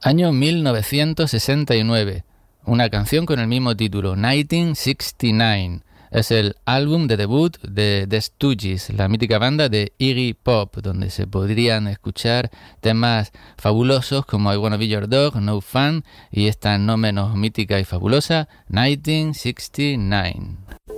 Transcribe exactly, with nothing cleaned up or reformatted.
Año mil novecientos sesenta y nueve. Una canción con el mismo título, nineteen sixty-nine. Es el álbum de debut de The Stooges, la mítica banda de Iggy Pop, donde se podrían escuchar temas fabulosos como I Wanna Be Your Dog, No Fun y esta no menos mítica y fabulosa, nineteen sixty-nine.